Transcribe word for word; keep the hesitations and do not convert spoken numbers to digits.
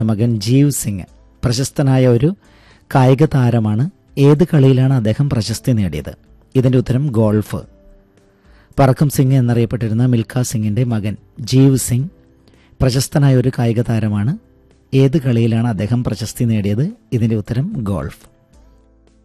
മകൻ ജീവ് സിംഗ് പ്രശസ്തനായ ഒരു കായിക താരമാണ്. ഏത് കളിയിലാണ് അദ്ദേഹം പ്രശസ്തി നേടിയത്? ഇതിൻ്റെ ഉത്തരം ഗോൾഫ്. പറക്കം സിംഗ് എന്നറിയപ്പെട്ടിരുന്ന മിൽഖ സിംഗിൻ്റെ മകൻ ജീവ് സിംഗ് പ്രശസ്തനായ ഒരു കായിക താരമാണ്. ഏത് കളിയിലാണ് അദ്ദേഹം പ്രശസ്തി നേടിയത്? ഇതിൻ്റെ ഉത്തരം ഗോൾഫ്.